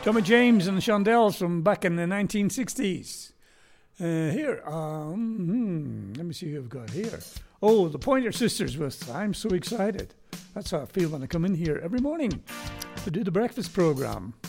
Tommy James and the Shondells from back in the 1960s. Here, let me see who I've got here. Oh, the Pointer Sisters with I'm So Excited. That's how I feel when I come in here every morning to do the breakfast program.